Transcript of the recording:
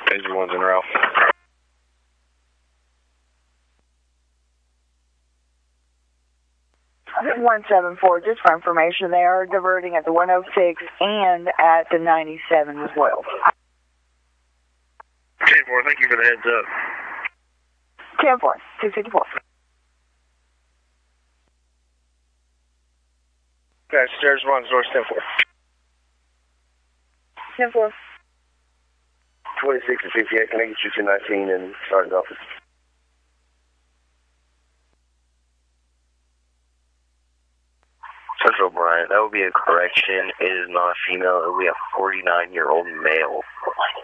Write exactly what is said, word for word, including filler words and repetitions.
Major one's in route. one seven four, just for information, they are diverting at the one oh six and at the ninety-seven as well. ten four, thank you for the heads up. ten four, two fifty-four. Okay, stairs one, source ten four. ten four. twenty-six and fifty-eight, can I get you to nineteen and Sergeant's office? Central Bryant, that would be a correction. It is not a female, it will be a forty-nine-year-old male.